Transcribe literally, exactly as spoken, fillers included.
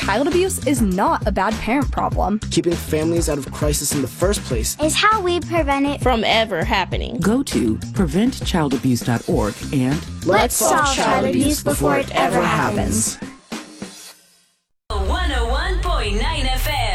child abuse is not a bad parent problem. Keeping families out of crisis in the first place is how we prevent it from ever happening. Go to prevent child abuse dot org and let's solve child abuse before it ever happens.